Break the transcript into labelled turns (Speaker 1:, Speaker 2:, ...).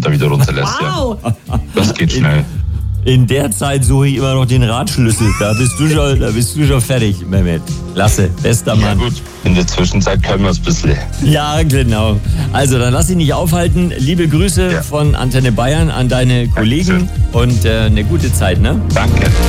Speaker 1: da wieder runterlässt.
Speaker 2: Wow!
Speaker 1: Ja. Das geht schnell.
Speaker 3: In der Zeit suche ich immer noch den Radschlüssel. Da bist du schon fertig, Mehmet. Klasse, bester
Speaker 1: Ja
Speaker 3: Mann.
Speaker 1: gut, in der Zwischenzeit können wir es ein bisschen.
Speaker 3: Ja, genau. Also, dann lass dich nicht aufhalten. Liebe Grüße von Antenne Bayern an deine Kollegen und eine gute Zeit, ne?
Speaker 1: Danke.